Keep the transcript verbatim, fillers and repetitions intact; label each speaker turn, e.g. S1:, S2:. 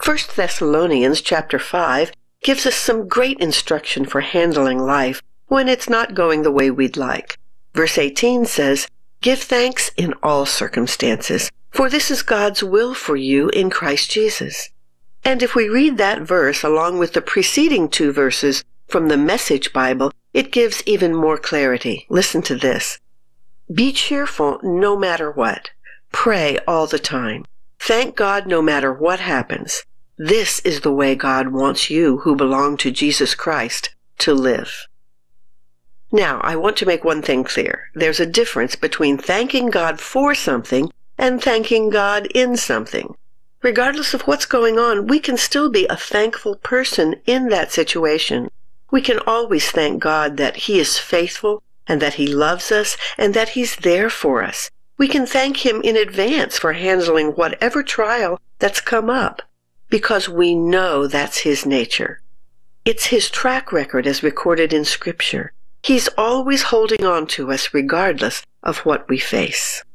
S1: First Thessalonians chapter five gives us some great instruction for handling life when it's not going the way we'd like. Verse eighteen says, "Give thanks in all circumstances, for this is God's will for you in Christ Jesus." And if we read that verse along with the preceding two verses from the Message Bible, it gives even more clarity. Listen to this. "Be cheerful no matter what. Pray all the time. Thank God no matter what happens. This is the way God wants you who belong to Jesus Christ to live." Now, I want to make one thing clear. There's a difference between thanking God for something and thanking God in something. Regardless of what's going on, we can still be a thankful person in that situation. We can always thank God that He is faithful and that He loves us and that He's there for us. We can thank Him in advance for handling whatever trial that's come up, because we know that's His nature. It's His track record as recorded in Scripture. He's always holding on to us regardless of what we face.